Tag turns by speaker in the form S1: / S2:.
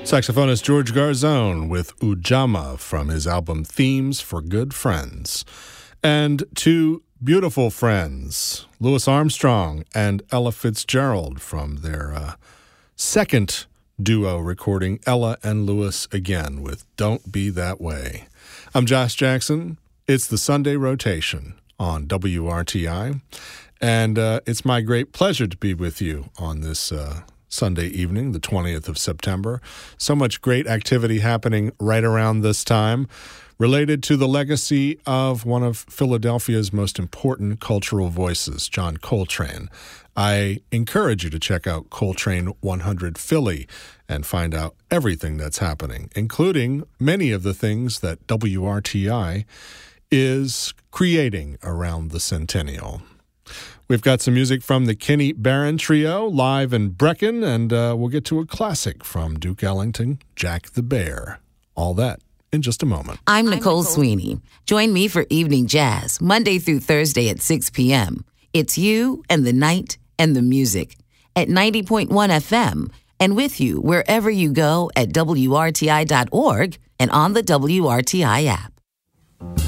S1: Saxophonist George Garzone with Ujamaa from his album Themes for Good Friends. And two beautiful friends, Louis Armstrong and Ella Fitzgerald, from their second duo recording, Ella and Louis Again, with Don't Be That Way. I'm Josh Jackson. It's the Sunday Rotation on WRTI, and it's my great pleasure to be with you on this Sunday evening, the 20th of September. So much great activity happening right around this time related to the legacy of one of Philadelphia's most important cultural voices, John Coltrane. I encourage you to check out Coltrane 100 Philly and find out everything that's happening, including many of the things that WRTI is creating around the centennial. We've got some music from the Kenny Barron Trio live in Brecken, and we'll get to a classic from Duke Ellington, Jack the Bear. All that in just a moment.
S2: I'm Nicole Sweeney. Join me for Evening Jazz, Monday through Thursday at 6 p.m. It's you and the night and the music at 90.1 FM and with you wherever you go at WRTI.org and on the WRTI app.